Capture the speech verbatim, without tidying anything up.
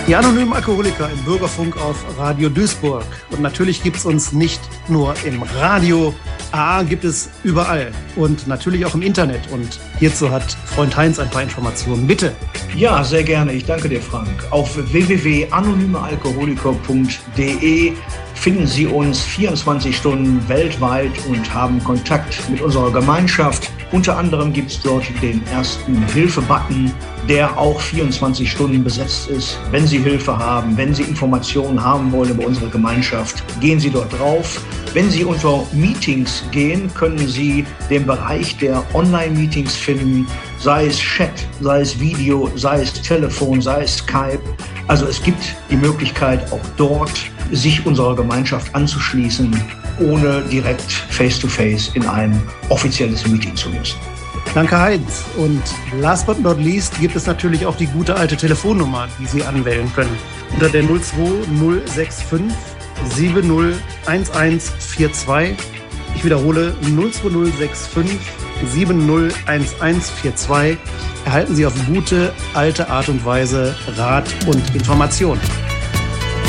Die anonymen Alkoholiker im Bürgerfunk auf Radio Duisburg. Und natürlich gibt es uns nicht nur im Radio, A gibt es überall und natürlich auch im Internet. Und hierzu hat Freund Heinz ein paar Informationen. Bitte. Ja, sehr gerne. Ich danke dir, Frank. Auf w w w punkt anonyme alkoholiker punkt d e finden Sie uns vierundzwanzig Stunden weltweit und haben Kontakt mit unserer Gemeinschaft. Unter anderem gibt es dort den ersten Hilfe-Button, der auch vierundzwanzig Stunden besetzt ist. Wenn Sie Hilfe haben, wenn Sie Informationen haben wollen über unsere Gemeinschaft, gehen Sie dort drauf. Wenn Sie unter Meetings gehen, können Sie den Bereich der Online-Meetings finden, sei es Chat, sei es Video, sei es Telefon, sei es Skype. Also es gibt die Möglichkeit, auch dort sich unserer Gemeinschaft anzuschließen, ohne direkt face-to-face in ein offizielles Meeting zu müssen. Danke, Heinz. Und last but not least gibt es natürlich auch die gute alte Telefonnummer, die Sie anwählen können. Unter der null zwei null sechs fünf sieben null eins eins vier zwei. Ich wiederhole, null zwei null sechs fünf sieben null eins eins vier zwei. Erhalten Sie auf gute alte Art und Weise Rat und Information.